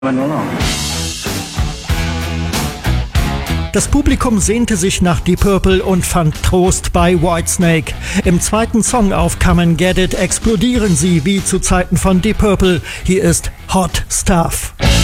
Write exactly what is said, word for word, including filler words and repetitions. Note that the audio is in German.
Das Publikum sehnte sich nach Deep Purple und fand Trost bei Whitesnake. Im zweiten Song auf Come and Get It explodieren sie wie zu Zeiten von Deep Purple. Hier ist Hot Stuff.